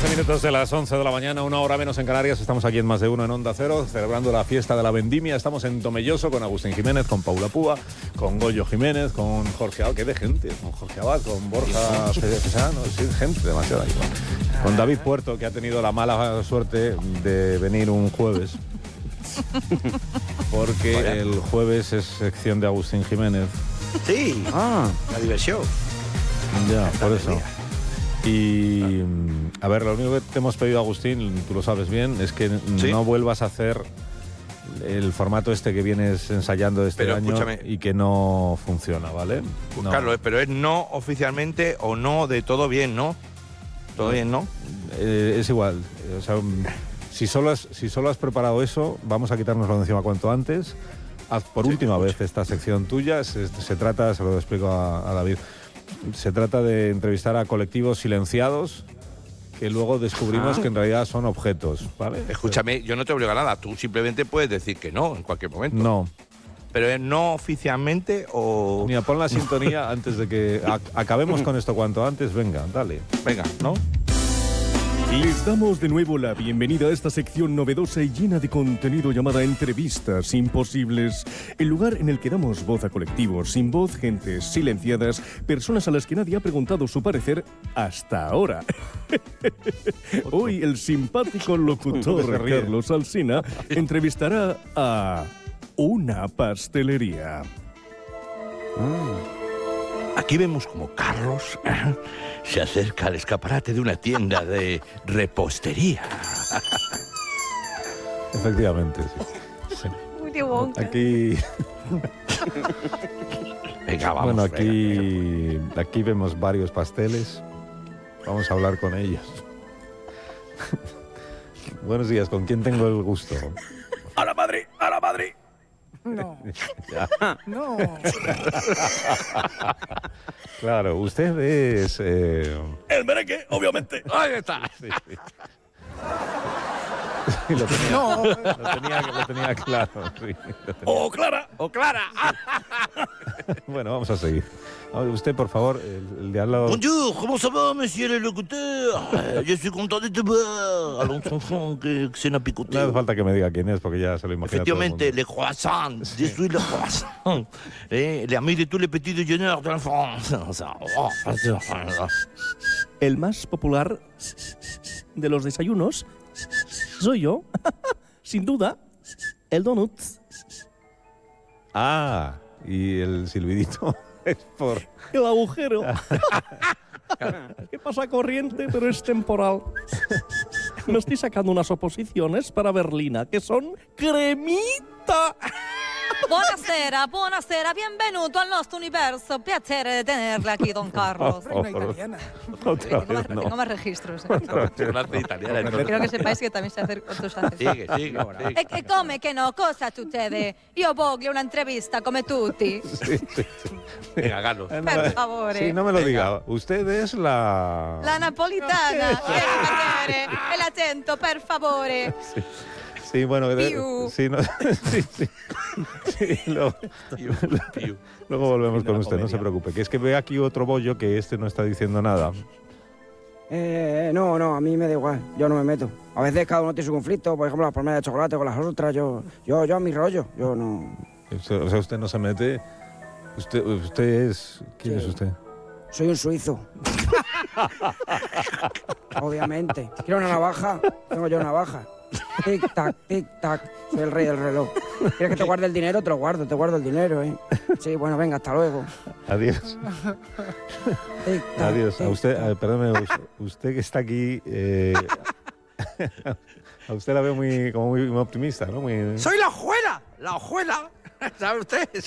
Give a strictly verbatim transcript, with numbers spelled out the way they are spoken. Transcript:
once minutos de las once de la mañana, una hora menos en Canarias. Estamos aquí en Más de Uno en Onda Cero, celebrando la fiesta de la vendimia. Estamos en Tomelloso con Agustín Jiménez, con Paula Púa, con Goyo Jiménez, con Jorge Abad, que de gente, con Jorge Abad, con Borja Pesano, sí, gente demasiada igual. Con David Puerto, que ha tenido la mala suerte de venir un jueves, porque Vaya. el jueves es sección de Agustín Jiménez. Sí, ah, la diversión. Ya, por eso. Y, a ver, lo único que te hemos pedido, Agustín, tú lo sabes bien, es que ¿Sí? no vuelvas a hacer el formato este que vienes ensayando este pero, año escúchame. y que no funciona, ¿vale? Pues no. Carlos, pero es no oficialmente o no de todo bien, ¿no? Todo bien, ¿no? Eh, es igual. O sea, si solo, has, si solo has preparado eso, vamos a quitárnoslo de encima cuanto antes. Haz por sí, última vez esta sección tuya. Se, se trata, se lo explico a, a David, se trata de entrevistar a colectivos silenciados que luego descubrimos ah. que en realidad son objetos, ¿vale? Escúchame, yo no te obligo a nada, tú simplemente puedes decir que no en cualquier momento. No. ¿Pero es no oficialmente o...? Mira, pon la sintonía antes de que a, acabemos con esto cuanto antes. Venga, dale. Venga, ¿no? Les damos de nuevo la bienvenida a esta sección novedosa y llena de contenido llamada Entrevistas Imposibles, el lugar en el que damos voz a colectivos sin voz, gentes silenciadas, personas a las que nadie ha preguntado su parecer hasta ahora. Hoy el simpático locutor Carlos Alsina entrevistará a una pastelería. Aquí vemos como Carlos se acerca al escaparate de una tienda de repostería. Efectivamente, sí. sí. Muy bonca. Aquí... Venga, vamos. Bueno, aquí, venga, venga. aquí vemos varios pasteles. Vamos a hablar con ellos. Buenos días, ¿con quién tengo el gusto? ¡A la Madrid! ¡A la Madrid! No. No. Claro, usted es... Eh... El merengue, obviamente. Ahí está. Sí, sí. Sí, lo, tenía, no. lo, tenía, lo tenía claro. Sí, lo tenía. ¡Oh, Clara! ¡Oh, Clara! Bueno, vamos a seguir. Usted, por favor, el, el de al lado... Bonjour, ¿cómo se va, monsieur le locuteur? Je suis content de te voir. Allons, enfant, que c'est un picoté. No hace falta que me diga quién es, porque ya se lo imagina Efectivamente, todo el les croissants. Sí. Je suis le croissant. Eh, l'ami de tous les petits déjeuners de la France. El más popular de los desayunos soy yo, sin duda, el donut. Ah, y el silbidito es por... El agujero. ¿Qué pasa corriente, pero es temporal? Me estoy sacando unas oposiciones para Berlina, que son cremita. Buonasera, buonasera, benvenuto al nostro universo. Piacere de tenerle aquí, don Carlos. Reina italiana. Otra tengo, más, no. tengo más registros. ¿eh? italiana. Quiero que sepáis que también sé hacer otros haces. Sigue, sigue. E, e come che no? Cosa succede? Io voglio una entrevista come tutti. Sí, sí, sí. Venga, Carlos. Per favore. Sí, no me lo diga. Usted es la... La napolitana. Quiero el acento, per favore. Sí. Sí, bueno, Piu. sí, no, sí, sí, sí lo, Piu, piu. Luego volvemos con usted, no se preocupe. Que es que ve aquí otro bollo que este no está diciendo nada. Eh, no, no, a mí me da igual, yo no me meto. A veces cada uno tiene su conflicto, por ejemplo, las palmeras de chocolate con las otras, yo, yo, yo a mi rollo, yo no... O sea, usted no se mete, usted, usted es... ¿Quién sí. es usted? Soy un suizo. Obviamente. ¿Quiero una navaja? Tengo yo una navaja. Tic-tac, tic-tac. Soy el rey del reloj. ¿Quieres que te guarde el dinero? Te lo guardo, te guardo el dinero, ¿eh? Sí, bueno, venga, hasta luego. Adiós. Tic-tac, Adiós. A usted, tic-tac. a, perdóneme, usted que está aquí... Eh, a usted la veo muy, como muy, muy optimista, ¿no? Muy... ¡Soy la hojuela! ¡La hojuela! ¿Sabe usted?